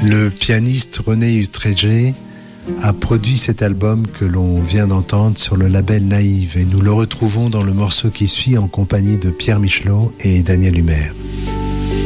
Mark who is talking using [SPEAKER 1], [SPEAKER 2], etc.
[SPEAKER 1] Le pianiste René Utreger a produit cet album que l'on vient d'entendre sur le label Naïve et nous le retrouvons dans le morceau qui suit en compagnie de Pierre Michelot et Daniel Humer.